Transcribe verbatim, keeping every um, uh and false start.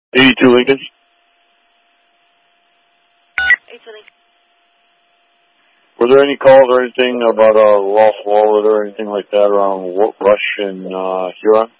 eighty-two Lincoln. eighty-two Lincoln. Were there any calls or anything about a lost wallet or anything like that around Rush and uh, Huron?